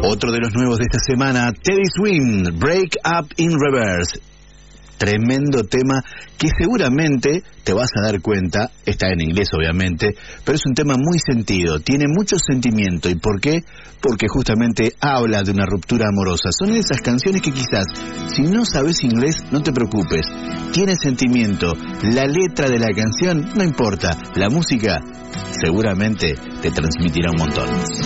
Otro de los nuevos de esta semana, Teddy Swims, Break Up in Reverse. Tremendo tema que seguramente te vas a dar cuenta, está en inglés obviamente, pero es un tema muy sentido, tiene mucho sentimiento. ¿Y por qué? Porque justamente habla de una ruptura amorosa. Son esas canciones que quizás, si no sabes inglés, no te preocupes, tiene sentimiento. La letra de la canción, no importa, la música seguramente te transmitirá un montón.